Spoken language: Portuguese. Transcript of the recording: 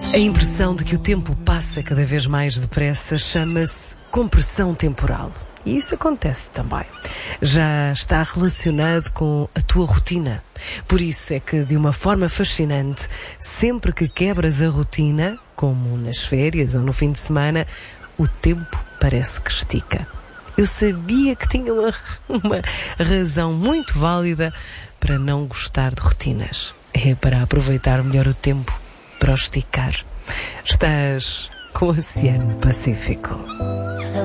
A impressão de que o tempo passa cada vez mais depressa chama-se compressão temporal. E isso acontece também. Já está relacionado com a tua rotina. Por isso é que, de uma forma fascinante, sempre que quebras a rotina, como nas férias ou no fim de semana, o tempo parece que estica. Eu sabia que tinha uma razão muito válida para não gostar de rotinas. É para aproveitar melhor o tempo, para o esticar. Estás com o Oceano Pacífico.